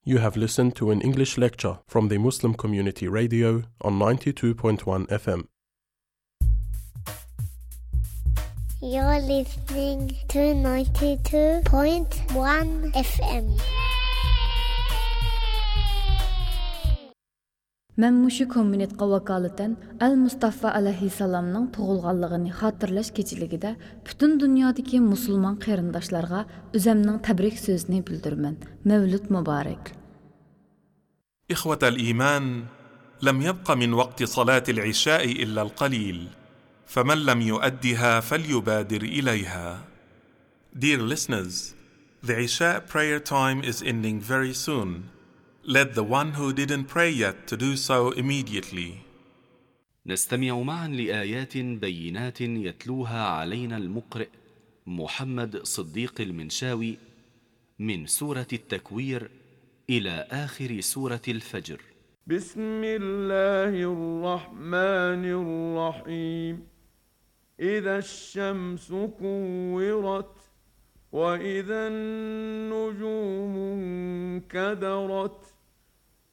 You have listened to an English lecture from the Muslim Community Radio on 92.1 FM. You're listening to 92.1 FM. Mən muşu kommunitqa vakalatan Al-Mustafa alayhissalamның tug'ilganligini xatırlash kechiligida butun dunyodagi musulmon qarindoshlarga o'zimning tabrik so'zini bildirman. Mavlud muborak. إخوة الإيمان، لم يبق من وقت صلاة العشاء إلا القليل، فمن لم يؤدها فليبادر إليها. Dear listeners, the Isha prayer time is ending very soon. Let the one who didn't pray yet to do so immediately. نستمع معا لآيات بينات يتلوها علينا المقرئ محمد صديق المنشاوي من سورة التكوير إلى آخر سورة الفجر. بسم الله الرحمن الرحيم. إذا الشمس كورت وإذا النجوم انكدرت